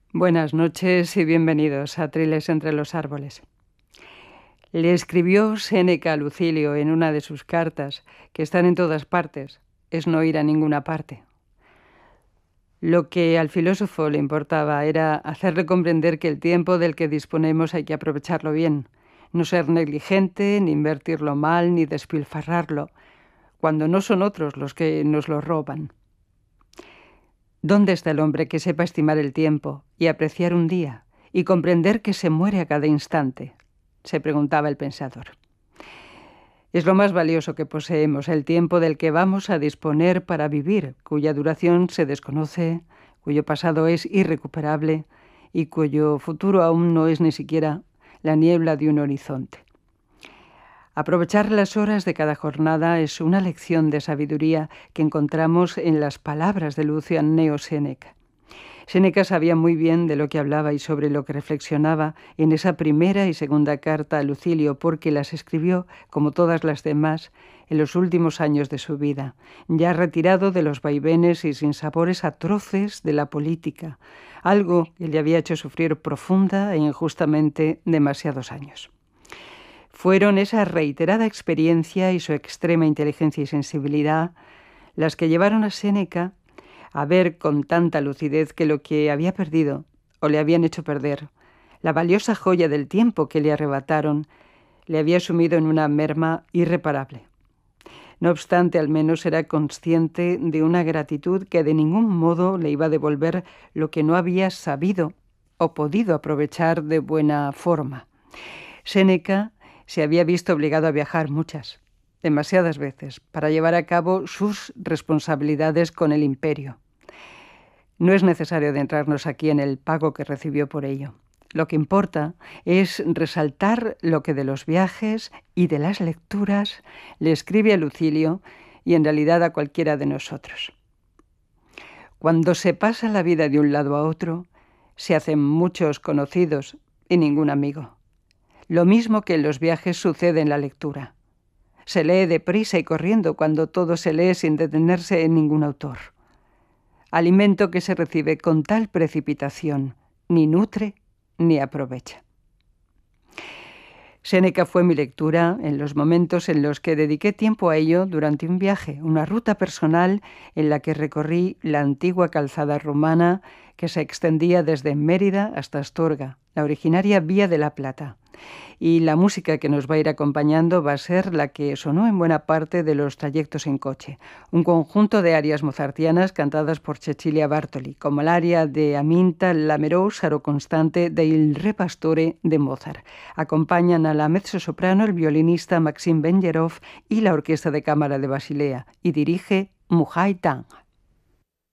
Buenas noches y bienvenidos a Triles entre los árboles. Le escribió Séneca a Lucilio en una de sus cartas, que están en todas partes, es no ir a ninguna parte. Lo que al filósofo le importaba era hacerle comprender que el tiempo del que disponemos hay que aprovecharlo bien, no ser negligente, ni invertirlo mal, ni despilfarrarlo, cuando no son otros los que nos lo roban. ¿Dónde está el hombre que sepa estimar el tiempo y apreciar un día y comprender que se muere a cada instante?, se preguntaba el pensador. Es lo más valioso que poseemos, el tiempo del que vamos a disponer para vivir, cuya duración se desconoce, cuyo pasado es irrecuperable y cuyo futuro aún no es ni siquiera la niebla de un horizonte. Aprovechar las horas de cada jornada es una lección de sabiduría que encontramos en las palabras de Lucio Anneo Séneca. Séneca sabía muy bien de lo que hablaba y sobre lo que reflexionaba en esa primera y segunda carta a Lucilio, porque las escribió, como todas las demás, en los últimos años de su vida, ya retirado de los vaivenes y sinsabores atroces de la política, algo que le había hecho sufrir profunda e injustamente demasiados años. Fueron esa reiterada experiencia y su extrema inteligencia y sensibilidad las que llevaron a Séneca a ver con tanta lucidez que lo que había perdido, o le habían hecho perder, la valiosa joya del tiempo que le arrebataron, le había sumido en una merma irreparable. No obstante, al menos era consciente de una gratitud que de ningún modo le iba a devolver lo que no había sabido o podido aprovechar de buena forma. Séneca se había visto obligado a viajar demasiadas veces, para llevar a cabo sus responsabilidades con el imperio. No es necesario adentrarnos aquí en el pago que recibió por ello. Lo que importa es resaltar lo que de los viajes y de las lecturas le escribe a Lucilio y en realidad a cualquiera de nosotros. Cuando se pasa la vida de un lado a otro, se hacen muchos conocidos y ningún amigo. Lo mismo que en los viajes sucede en la lectura. Se lee deprisa y corriendo cuando todo se lee sin detenerse en ningún autor. Alimento que se recibe con tal precipitación, ni nutre ni aprovecha. Séneca fue mi lectura en los momentos en los que dediqué tiempo a ello durante un viaje, una ruta personal en la que recorrí la antigua calzada romana que se extendía desde Mérida hasta Astorga, la originaria Vía de la Plata. Y la música que nos va a ir acompañando va a ser la que sonó en buena parte de los trayectos en coche. Un conjunto de arias mozartianas cantadas por Cecilia Bartoli, como el aria de Aminta Lamerò Sarò Constante de Il Re Pastore de Mozart. Acompañan a la mezzosoprano el violinista Maxim Benjerov y la Orquesta de Cámara de Basilea, y dirige Mujay Tang.